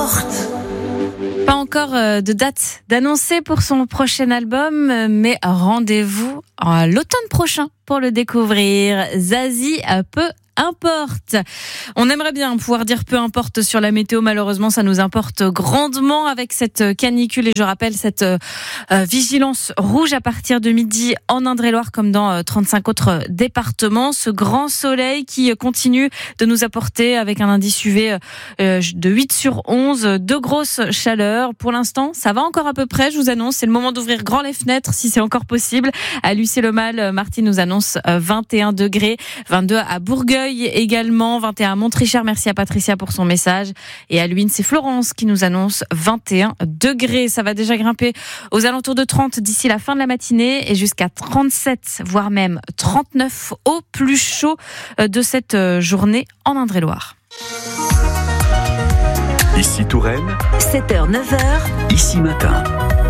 porte. Pas encore de date d'annoncer pour son prochain album, mais rendez-vous à l'automne prochain pour le découvrir. Zazie, peu importe. On aimerait bien pouvoir dire peu importe sur la météo. Malheureusement, ça nous importe grandement avec cette canicule. Et je rappelle cette vigilance rouge à partir de midi en Indre-et-Loire comme dans 35 autres départements. Ce grand soleil qui continue de nous apporter avec un indice UV de 8 sur 11, de grosses chaleurs. Pour l'instant, ça va encore à peu près, je vous annonce. C'est le moment d'ouvrir grand les fenêtres si c'est encore possible. À Lucé-le-Mal, Martine nous annonce 21 degrés, 22 à Bourgueil également, 21 à Montrichard. Merci à Patricia pour son message. Et à Luynes, c'est Florence qui nous annonce 21 degrés. Ça va déjà grimper aux alentours de 30 d'ici la fin de la matinée et jusqu'à 37, voire même 39 au plus chaud de cette journée en Indre-et-Loire. Ici Touraine, 7h, 9h, ici matin.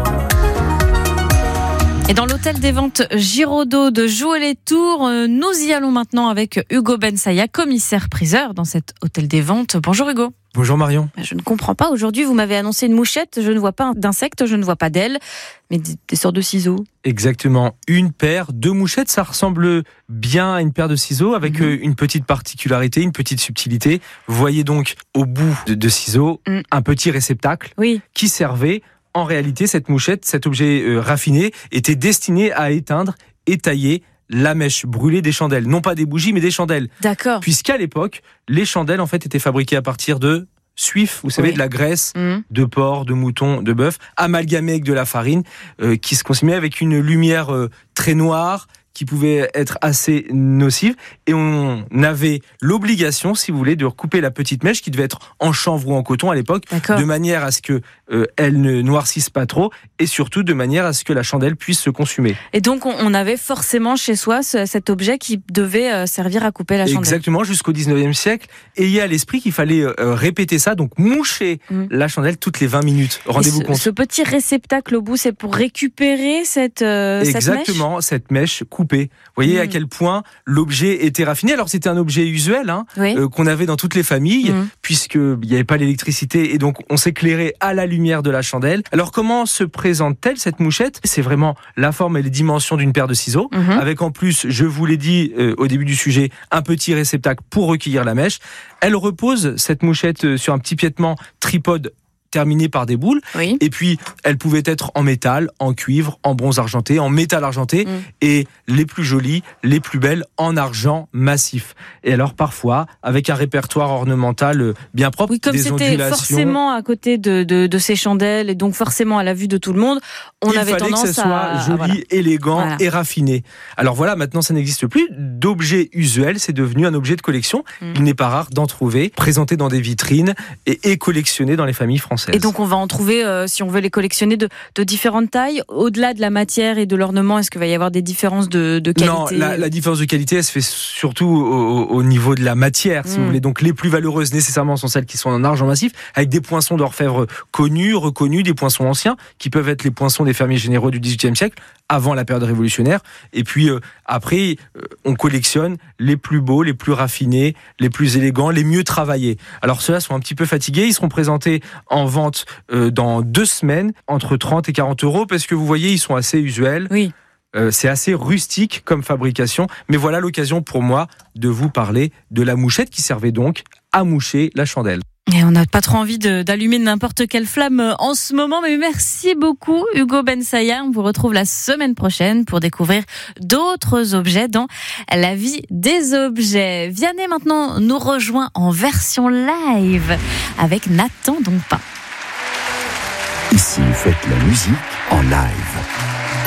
Et dans l'hôtel des ventes Giraudot de Joué-les-Tours, nous y allons maintenant avec Hugo Bensaïa, commissaire-priseur dans cet hôtel des ventes. Bonjour Hugo. Bonjour Marion. Je ne comprends pas. Aujourd'hui, vous m'avez annoncé une mouchette. Je ne vois pas d'insectes, je ne vois pas d'ailes, mais des sortes de ciseaux. Exactement. Une paire, deux mouchettes, ça ressemble bien à une paire de ciseaux avec une petite particularité, une petite subtilité. Vous voyez donc au bout de ciseaux un petit réceptacle qui servait. En réalité, cette mouchette, cet objet raffiné, était destiné à éteindre et tailler la mèche brûlée des chandelles. Non pas des bougies, mais des chandelles. D'accord. Puisqu'à l'époque, les chandelles, en fait, étaient fabriquées à partir de suif, vous savez, de la graisse de porc, de mouton, de bœuf, amalgamée avec de la farine, qui se consommait avec une lumière très noire, qui pouvait être assez nocive, et on avait l'obligation, si vous voulez, de recouper la petite mèche qui devait être en chanvre ou en coton à l'époque, de manière à ce que elle ne noircisse pas trop, et surtout de manière à ce que la chandelle puisse se consumer. Et donc on avait forcément chez soi cet objet qui devait servir à couper la chandelle. Exactement, jusqu'au 19e siècle. Ayez à l'esprit qu'il fallait répéter ça, donc moucher la chandelle toutes les 20 minutes. Rendez-vous compte. Ce petit réceptacle au bout, c'est pour récupérer cette mèche. Exactement, cette mèche coupée. Vous voyez à quel point l'objet était raffiné. Alors c'était un objet usuel qu'on avait dans toutes les familles, puisqu'il n'y avait pas l'électricité, et donc on s'éclairait à la lumière de la chandelle. Alors comment se présente-t-elle cette mouchette ? C'est vraiment la forme et les dimensions d'une paire de ciseaux, avec en plus, je vous l'ai dit au début du sujet, un petit réceptacle pour recueillir la mèche. Elle repose, cette mouchette, sur un petit piétement tripode terminée par des boules, et puis elle pouvait être en métal, en cuivre, en bronze argenté, en métal argenté, et les plus jolies, les plus belles, en argent massif. Et alors parfois, avec un répertoire ornemental bien propre, comme des c'était ondulations, forcément à côté de ces chandelles, et donc forcément à la vue de tout le monde, il avait fallait tendance que ça soit joli, élégant et raffiné. Alors voilà, maintenant ça n'existe plus. D'objet usuel, c'est devenu un objet de collection. Il n'est pas rare d'en trouver, présenté dans des vitrines et collectionné dans les familles françaises. Et donc on va en trouver, si on veut les collectionner, de différentes tailles. Au-delà de la matière et de l'ornement, est-ce qu'il va y avoir des différences de qualité ? Non, la différence de qualité, elle se fait surtout au niveau de la matière, si vous voulez. Donc les plus valeureuses nécessairement sont celles qui sont en argent massif, avec des poinçons d'orfèvre connus, reconnus, des poinçons anciens, qui peuvent être les poinçons des fermiers généraux du XVIIIe siècle, avant la période révolutionnaire. Et puis après, on collectionne les plus beaux, les plus raffinés, les plus élégants, les mieux travaillés. Alors ceux-là sont un petit peu fatigués, ils seront présentés en vente dans 2 semaines, entre 30 et 40 euros, parce que vous voyez, ils sont assez usuels. C'est assez rustique comme fabrication, mais voilà l'occasion pour moi de vous parler de la mouchette qui servait donc à moucher la chandelle. Et on n'a pas trop envie d'allumer n'importe quelle flamme en ce moment, mais merci beaucoup Hugo Bensaïa. On vous retrouve la semaine prochaine pour découvrir d'autres objets dans la vie des objets. Vianney maintenant nous rejoint en version live avec Nathan Dompin. Ici, faites la musique en live.